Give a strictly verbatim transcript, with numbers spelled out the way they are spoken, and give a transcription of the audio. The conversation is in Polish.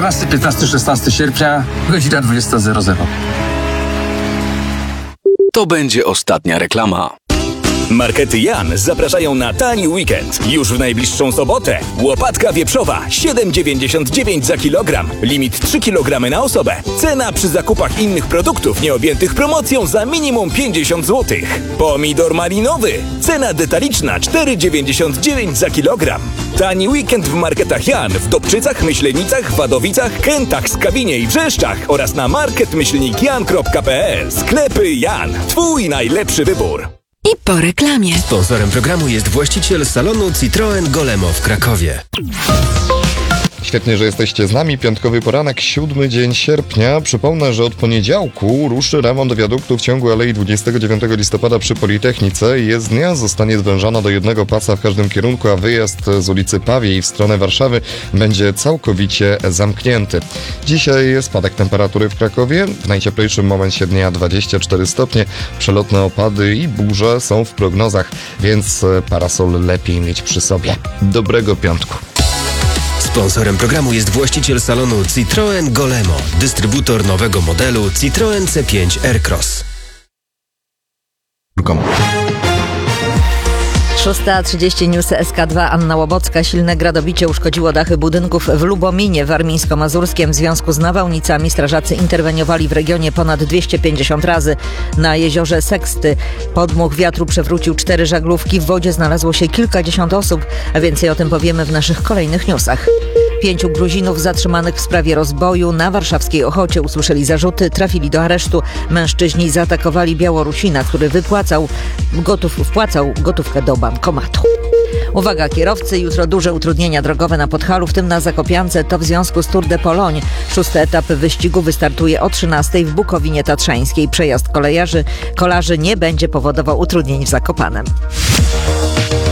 czternastego, piętnastego, szesnastego sierpnia, godzina dwudziesta zero zero. To będzie ostatnia reklama. Markety Jan zapraszają na tani weekend. Już w najbliższą sobotę. Łopatka wieprzowa siedem dziewięćdziesiąt dziewięć za kilogram. Limit trzy kilogramy na osobę. Cena przy zakupach innych produktów nieobjętych promocją za minimum pięćdziesiąt złotych. Pomidor malinowy. Cena detaliczna cztery dziewięćdziesiąt dziewięć za kilogram. Tani weekend w marketach Jan w Dobczycach, Myślenicach, Wadowicach, Kętach, Skawinie i Brzeszczach oraz na market myślnik jan kropka p l. Sklepy Jan. Twój najlepszy wybór. I po reklamie. Sponsorem programu jest właściciel salonu Citroen Golemo w Krakowie. Świetnie, że jesteście z nami. Piątkowy poranek, siódmy dzień sierpnia. Przypomnę, że od poniedziałku ruszy remont wiaduktu w ciągu Alei dwudziestego dziewiątego listopada przy Politechnice. Jezdnia zostanie zwężona do jednego pasa w każdym kierunku, a wyjazd z ulicy Pawiej w stronę Warszawy będzie całkowicie zamknięty. Dzisiaj spadek temperatury w Krakowie. W najcieplejszym momencie dnia dwadzieścia cztery stopnie. Przelotne opady i burze są w prognozach, więc parasol lepiej mieć przy sobie. Dobrego piątku. Sponsorem programu jest właściciel salonu Citroen Golemo, dystrybutor nowego modelu Citroen C pięć Aircross. szósta trzydzieści News S K dwa, Anna Łobocka. Silne gradobicie uszkodziło dachy budynków w Lubominie warmińsko-mazurskiem. W związku z nawałnicami strażacy interweniowali w regionie ponad dwieście pięćdziesiąt razy. Na jeziorze Seksty podmuch wiatru przewrócił cztery żaglówki. W wodzie znalazło się kilkadziesiąt osób, a więcej o tym powiemy w naszych kolejnych newsach. Pięciu Gruzinów zatrzymanych w sprawie rozboju na warszawskiej Ochocie usłyszeli zarzuty, trafili do aresztu. Mężczyźni zaatakowali Białorusina, który wypłacał, gotów, wpłacał gotówkę do bankomatu. Uwaga kierowcy, jutro duże utrudnienia drogowe na Podhalu, w tym na Zakopiance. To w związku z Tour de Pologne. Szósty etap wyścigu wystartuje o trzynastej w Bukowinie Tatrzańskiej. Przejazd kolejarzy, kolarzy nie będzie powodował utrudnień w Zakopanem.